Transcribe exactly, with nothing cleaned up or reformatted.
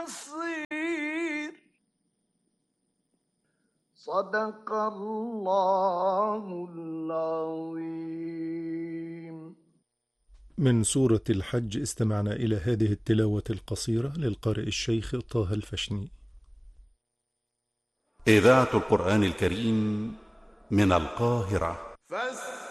يسير. صدق الله العظيم. من سورة الحج استمعنا إلى هذه التلاوة القصيرة للقارئ الشيخ طه الفشني. إذاعة القرآن الكريم من القاهرة.